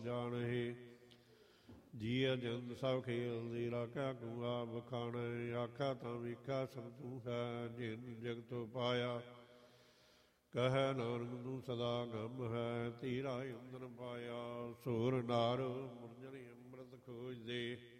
ਜਾਣਹਿ। ਜੀ ਅਜੰਤ ਸਭ ਖੇਲ ਦੀ ਰਾਖਿਆ ਕੂ ਆਪ ਖਾਣੇ। ਆਖਾ ਤਾਂ ਵੇਖਾ ਸਭ ਤੂੰ ਹੈ, ਜਿਨ ਜਗਤੋ ਪਾਇਆ। ਕਹਿ ਨਾਨਕ ਤੂੰ ਸਦਾ ਗਮ ਹੈ, ਤੀਰਾ ਅੰਦਰ ਪਾਇਆ। ਸੂਰ ਨਾਰ ਮੁਰਜਨ ਅੰਮ੍ਰਿਤ ਖੋਜ ਦੇ,